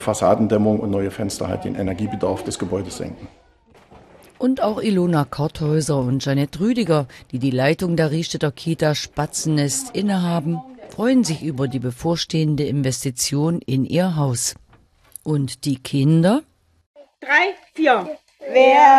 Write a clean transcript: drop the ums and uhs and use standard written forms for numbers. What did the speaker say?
Fassadendämmung und neue Fenster halt den Energiebedarf des Gebäudes senken. Und auch Ilona Korthäuser und Jeanette Rüdiger, die die Leitung der Riehstädter Kita Spatzennest innehaben, freuen sich über die bevorstehende Investition in ihr Haus. Und die Kinder? 3, 4. Wer